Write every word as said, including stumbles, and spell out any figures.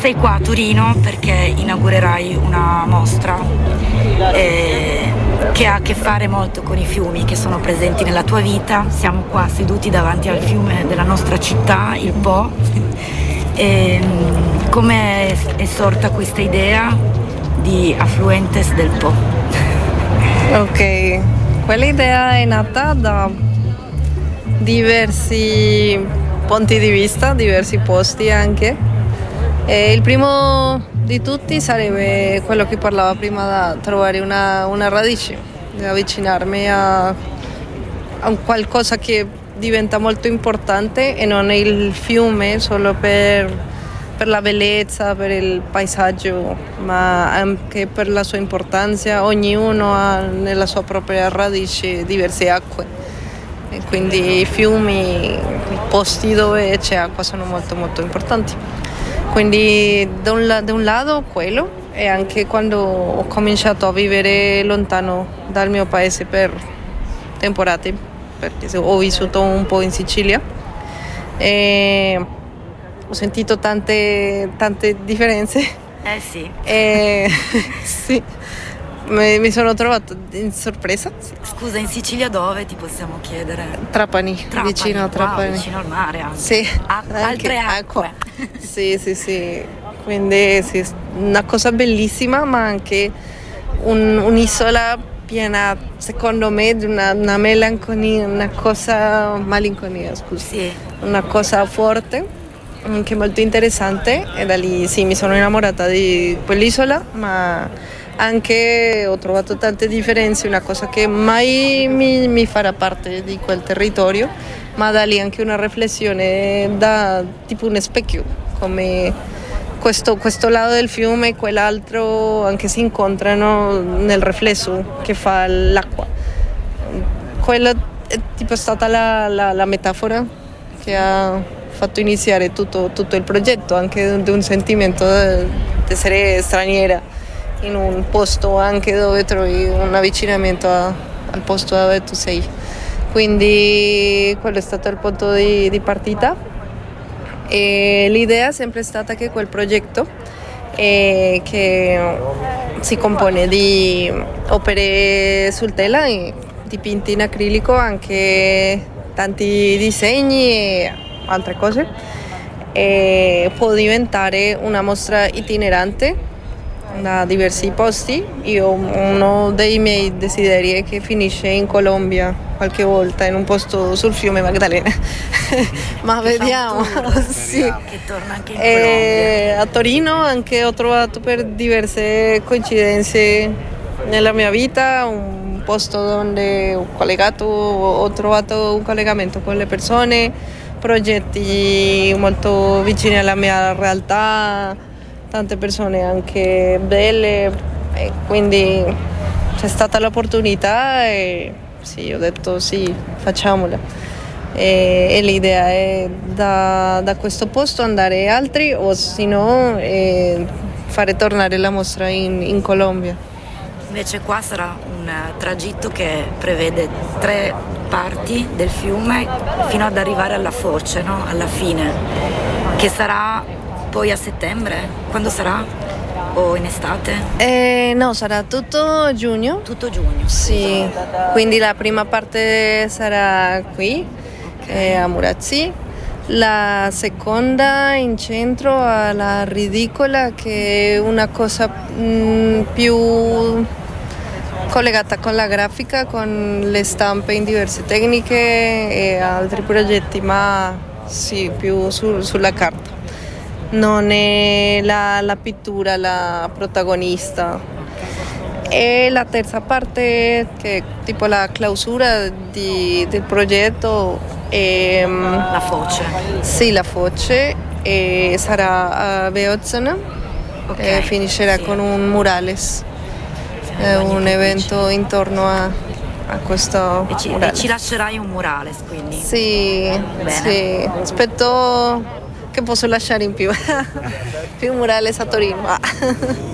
sei qua a Torino perché inaugurerai una mostra eh, che ha a che fare molto con i fiumi che sono presenti nella tua vita. Siamo qua seduti davanti al fiume della nostra città, il Po. E, come è sorta questa idea di Affluentes del Po? Ok, quell'idea è nata da diversi punti di vista, diversi posti anche. E il primo di tutti sarebbe quello che parlava prima, da trovare una, una radice, di avvicinarmi a, a un qualcosa che diventa molto importante e non è il fiume solo per, per la bellezza, per il paesaggio, ma anche per la sua importanza. Ognuno ha nella sua propria radice diverse acque e quindi i fiumi, i posti dove c'è acqua sono molto molto importanti. Quindi da un, da un lato quello, e anche quando ho cominciato a vivere lontano dal mio paese per temporate, perché ho vissuto un po' in Sicilia e ho sentito tante, tante differenze. Eh sì. E, sì, mi, mi sono trovata in sorpresa. Sì. Scusa, in Sicilia dove ti possiamo chiedere? Trapani, Trapani, vicino a Trapani. Wow, vicino al mare anche. Sì, A- altre acque. acqua. Sì, sì, sì. Quindi sì, una cosa bellissima, ma anche un, un'isola piena, secondo me, di una, una melanconia, una cosa malinconia, scusa. Sì. Una cosa forte, anche molto interessante, e da lì sì, mi sono innamorata di quell'isola, ma anche ho trovato tante differenze, una cosa che mai mi, mi farà parte di quel territorio, ma da lì anche una riflessione da tipo un specchio, come questo, questo lato del fiume e quell'altro anche si incontrano nel riflesso che fa l'acqua. Quella è tipo stata la, la, la metafora che ha fatto iniziare tutto, tutto il progetto, anche di un sentimento di essere straniera in un posto anche dove trovi un avvicinamento a, al posto dove tu sei. Quindi quello è stato il punto di, di partita, e l'idea è sempre stata che quel progetto eh, che si compone di opere sul tela, dipinti in acrilico, anche tanti disegni e altre cose, e può diventare una mostra itinerante da diversi posti. Io uno dei miei desideri è che finisce in Colombia qualche volta, in un posto sul fiume Magdalena. Ma Che vediamo. sì. Che torna anche in e Colombia. a Torino anche ho trovato, per diverse coincidenze nella mia vita, un posto dove ho collegato, ho trovato un collegamento con le persone, progetti molto vicini alla mia realtà, tante persone anche belle, e quindi c'è stata l'opportunità e sì, ho detto sì, facciamola. E, e l'idea è da, da questo posto andare altri, o se no eh, fare tornare la mostra in, in Colombia. Invece qua sarà un tragitto che prevede tre parti del fiume fino ad arrivare alla foce, no? Alla fine, che sarà poi a settembre. Quando sarà? O in estate? Eh, no, sarà tutto giugno. Tutto giugno. Sì, quindi la prima parte sarà qui, okay, a Murazzi. La seconda in centro alla Ridicola, che è una cosa mh, più collegata con la grafica, con le stampe in diverse tecniche e altri progetti, ma sì, più su, sulla carta. Non è la, la pittura la protagonista. E la terza parte, che è tipo la clausura di, del progetto, è la foce. Sì, la foce, e sarà a Beozzana, okay, e finiscerà sì. con un murales, è un evento intorno a, a questo e ci, murales. E ci lascerai un murales, quindi? Sì, sì. Aspetto che posso lasciare in più più murales a Torino.